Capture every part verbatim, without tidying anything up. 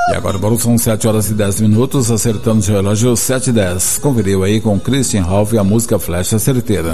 E agora, agora são sete horas e dez minutos, acertando seu relógio sete e dez. Conferiu aí com Christian Ralph a música Flecha Certeira.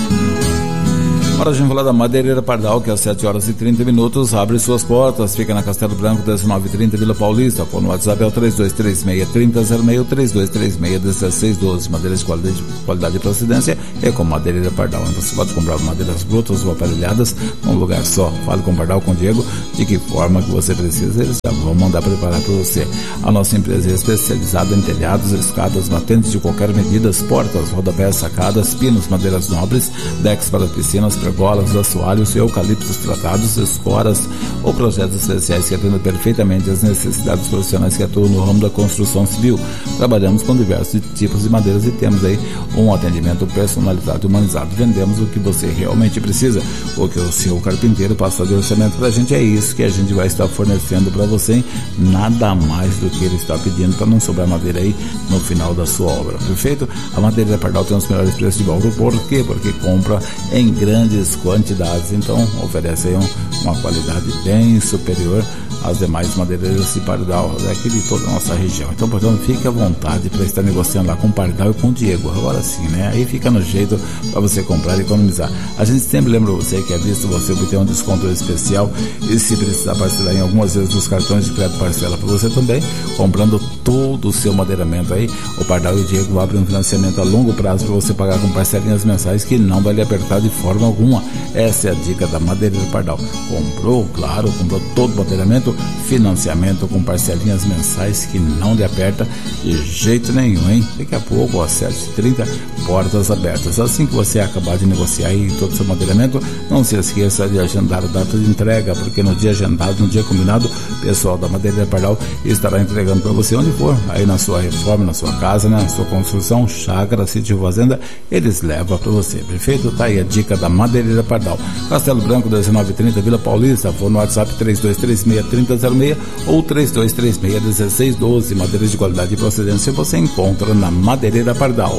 Para a gente falar da Madeireira Pardal, que às sete horas e trinta minutos abre suas portas, fica na Castelo Branco dezenove trinta, Vila Paulista. Por no WhatsApp é o três dois três seis, três zero zero seis, três dois três seis, um seis um dois. Madeiras de qualidade, qualidade e procedência é com Madeireira Pardal. Você pode comprar madeiras brutas ou aparelhadas num lugar só. Fale com o Pardal, com o Diego, de que forma que você precisa, eles já vão mandar preparar para você. A nossa empresa é especializada em telhados, escadas, batentes de qualquer medida, portas, rodapés, sacadas, pinos, madeiras nobres, decks para piscinas, pergolas, assoalhos, eucaliptos tratados, escoras ou projetos especiais que atendam perfeitamente às necessidades profissionais que atuam no ramo da construção civil. Trabalhamos com diversos tipos de madeiras e temos aí um atendimento personalizado e humanizado. Vendemos o que você realmente precisa. O que o seu carpinteiro passa de orçamento para a gente é isso que a gente vai estar fornecendo para você, hein? Nada mais do que ele está pedindo, para não sobrar madeira aí no final da sua obra. Perfeito? A Madeireira Pardal tem os melhores preços de Bauru. Por quê? Porque compra em grandes quantidades, então oferece aí um, uma qualidade bem superior às demais madeireiras de Pardal daqui de toda a nossa região. Então, portanto, fique à vontade para estar negociando lá com o Pardal e com o Diego. Agora sim, né? Aí fica no jeito para você comprar e economizar. A gente sempre lembra você que é visto você obter um desconto especial, e se precisar parcelar em algumas vezes os cartões de crédito parcela para você também, comprando todo o seu madeiramento aí. O Pardal e o Diego abrem um financiamento a longo prazo para você pagar com parcelinhas mensais que não vai lhe apertar de forma alguma. Essa é a dica da Madeireira Pardal. Comprou, claro, comprou todo o madeiramento, financiamento com parcelinhas mensais que não lhe aperta de jeito nenhum, hein? Daqui a pouco, às sete e trinta, portas abertas. Assim que você acabar de negociar aí todo o seu madeiramento, não se esqueça de agendar a data de entrega, porque no dia agendado, no dia combinado, o pessoal da Madeireira Pardal estará entregando para você onde for, aí na sua reforma, na sua casa, né? Na sua construção, chácara, sítio, fazenda, eles levam para você. Perfeito? Tá aí a dica da Madeireira Pardal. Castelo Branco dezenove trinta, Vila Paulista. For no WhatsApp três dois três seis, três zero zero seis ou três dois três seis, um seis um dois. Madeiras de qualidade e procedência você encontra na Madeireira Pardal.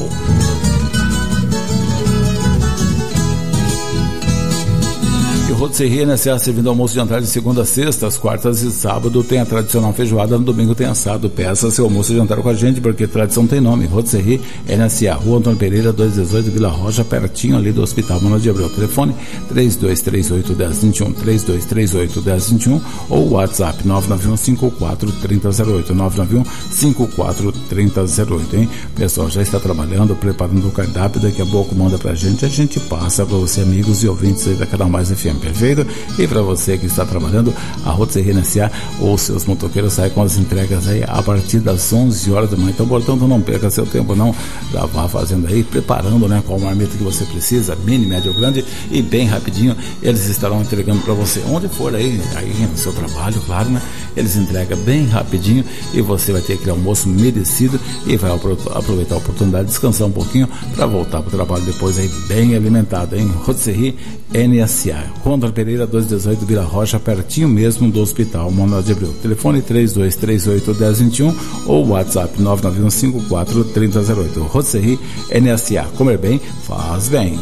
Rotisserie N S A, servindo almoço de jantar de segunda a sexta, às quartas e sábado tem a tradicional feijoada, no domingo tem assado. Peça seu almoço e jantar com a gente, porque tradição tem nome. Rotisserie N S A, Rua Antônio Pereira duzentos e dezoito, Vila Rocha, pertinho ali do Hospital Manuel de Abreu. Telefone três dois três oito, um zero dois um, três dois três oito, um zero dois um ou WhatsApp nove nove um cinco quatro três zero zero oito, nove nove um cinco quatro três zero zero oito, hein? O pessoal já está trabalhando, preparando o cardápio, daqui a pouco manda pra gente, a gente passa para você, amigos e ouvintes aí da Canal Mais F M. Perfeito? E para você que está trabalhando, a Rotisserie N S A ou seus motoqueiros saem com as entregas aí a partir das onze horas da manhã. Então, portanto, não perca seu tempo, não. Já vá fazendo aí, preparando, né, qual marmita que você precisa, mini, médio ou grande, e bem rapidinho eles estarão entregando para você onde for aí, aí no seu trabalho, claro, né? Eles entregam bem rapidinho e você vai ter aquele almoço merecido e vai aproveitar a oportunidade de descansar um pouquinho para voltar para o trabalho depois aí bem alimentado, hein? Rotisserie N S A, Rua Antônio Pereira duzentos e dezoito, Vila Rocha, pertinho mesmo do Hospital Manuel de Abreu. Telefone três dois três oito, um zero dois um ou WhatsApp nove nove um cinco quatro três zero zero oito. Rotisserie N S A, comer bem, faz bem.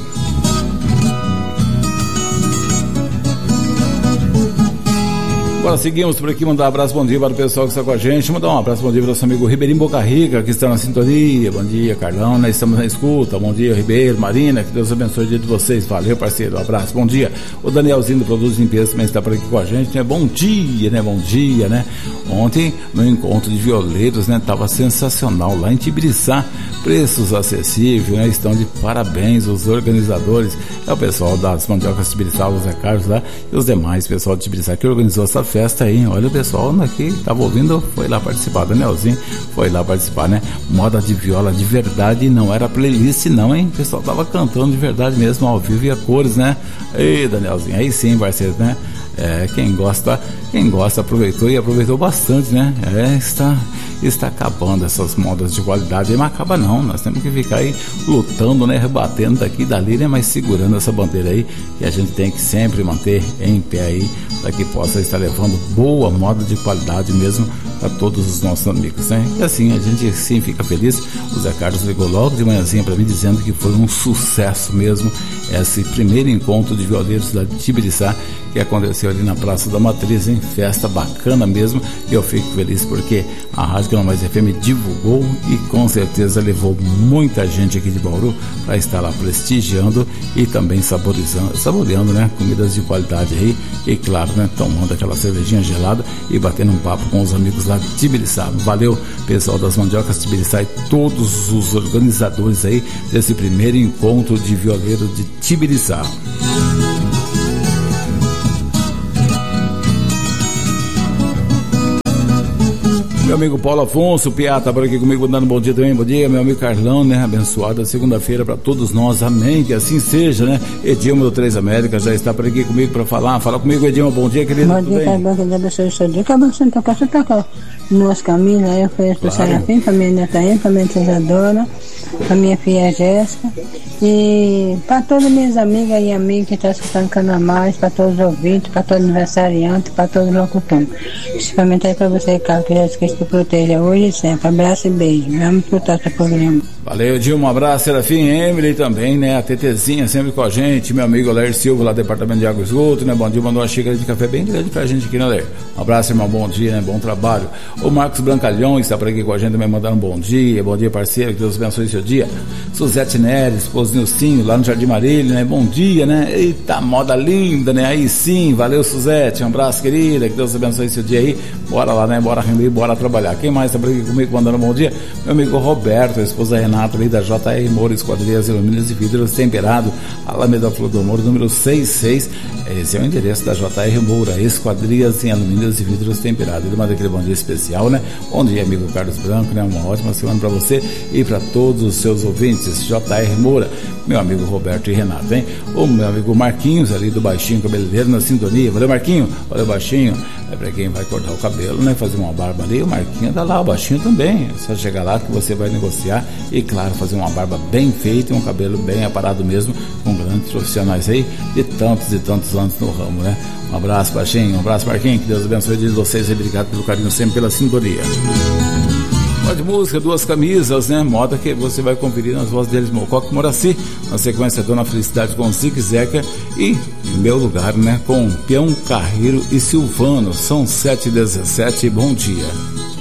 Agora seguimos por aqui, mandar um abraço, bom dia para o pessoal que está com a gente, mandar um abraço, bom dia para o nosso amigo Ribeirinho Boca Rica, que está na sintonia. Bom dia, Carlão, nós estamos na escuta. Bom dia, Ribeiro, Marina, que Deus abençoe o dia de vocês. Valeu, parceiro, um abraço, bom dia. O Danielzinho do Produtos de Limpeza também está por aqui com a gente, né? Bom dia, né? Bom dia, né? Ontem, no encontro de violeiros, né? Tava sensacional lá em Tibiriçá, preços acessíveis, né? Estão de parabéns os organizadores, é o pessoal das Mandiocas de Tibiriçá, o Zé Carlos lá, e os demais pessoal de Tibiriçá que organizou essa festa aí. Olha, o pessoal aqui estava ouvindo, foi lá participar. Danielzinho foi lá participar, né? Moda de viola de verdade, não era playlist não, hein? O pessoal tava cantando de verdade mesmo, ao vivo e a cores, né? Ei, Danielzinho, aí sim, parceiro, né? É, quem gosta, quem gosta aproveitou e aproveitou bastante, né? É, está, está acabando essas modas de qualidade, mas acaba não, nós temos que ficar aí lutando, né? Rebatendo daqui e dali, né? Mas segurando essa bandeira aí, que a gente tem que sempre manter em pé aí, para que possa estar levando boa moda de qualidade mesmo a todos os nossos amigos, né? E assim, a gente sim fica feliz. O Zé Carlos ligou logo de manhãzinha para mim dizendo que foi um sucesso mesmo esse primeiro encontro de violeiros da Tibiriçá, que aconteceu ali na Praça da Matriz, hein? Festa bacana mesmo, e eu fico feliz porque a Rádio Canal Mais F M divulgou e com certeza levou muita gente aqui de Bauru para estar lá prestigiando e também saborizando, saboreando, né? Comidas de qualidade aí e claro, né? Tomando aquela cervejinha gelada e batendo um papo com os amigos lá de Tibiriçá. Valeu, pessoal das Mandiocas Tibiriçá e todos os organizadores aí desse primeiro encontro de violeiro de Tibiriçá. Meu amigo Paulo Afonso, o Piá tá por aqui comigo, dando um bom dia também, bom dia, meu amigo Carlão, né, abençoada segunda-feira para todos nós, amém, que assim seja, né, Edilma do Três Américas já está por aqui comigo para falar, fala comigo, Edilma, bom dia, querido, bom dia, Carlão, que Deus abençoe o seu dia, que abençoe, então, que você tá com nós caminhos, aí eu conheço o Serafim, para minha neta aí, para minha Isadora, para minha filha Jéssica, e para todas as minhas amigas e amigos que estão escutando Canal Mais, para todos os ouvintes, para todos os aniversariantes, para todos os locutores, principalmente aí para você, Carlos, que Jesus Cristo te proteja hoje e sempre. Abraço e beijo. Vamos escutar seu programa. Valeu, Dilma. Um abraço, Serafim, Emily também, né? A Tetezinha sempre com a gente. Meu amigo Ler Silva, lá do Departamento de Água e Esgoto, né? Bom dia, mandou uma xícara de café bem grande pra gente aqui, né, Ler? Um abraço, irmão. Bom dia, né? Bom trabalho. O Marcos Brancalhão está por aqui com a gente também, mandando um bom dia. Bom dia, parceiro. Que Deus abençoe seu dia. Suzete Neres, esposo Nilcinho, lá no Jardim Marília, né? Bom dia, né? Eita, moda linda, né? Aí sim. Valeu, Suzete. Um abraço, querida. Que Deus abençoe seu dia aí. Bora lá, né? Bora render, bora trabalhar. Quem mais está por aqui comigo mandando um bom dia? Meu amigo Roberto, a esposa Renata ali da J R Moura, Esquadrias Alumínios e Vidros Temperado, Alameda Flor do Amor, número sessenta e seis. Esse é o endereço da J R Moura, Esquadrias em Alumínios e Vidros Temperado. Ele manda aquele bom dia especial, né? Bom dia, amigo Carlos Branco, né? Uma ótima semana para você e para todos os seus ouvintes. J R Moura, meu amigo Roberto e Renato, hein? O meu amigo Marquinhos, ali do Baixinho Cabeleireiro, na sintonia. Valeu, Marquinho. Valeu, Baixinho. É para quem vai cortar o cabelo, né? Fazer uma barba ali, o Marquinho dá lá, o Baixinho também. É só chegar lá que você vai negociar e, claro, fazer uma barba bem feita e um cabelo bem aparado mesmo, com grandes profissionais aí de tantos e tantos anos no ramo, né? Um abraço, Baixinho, um abraço, Marquinho, que Deus abençoe de vocês e obrigado pelo carinho sempre, pela sintonia. Moda de música, duas camisas, né? Moda que você vai conferir nas vozes deles, Mococa e Moraci. Na sequência, Dona Felicidade com Zique Zeca e, em meu lugar, né? Com Peão Carreiro e Silvano. São sete e dezessete, bom dia.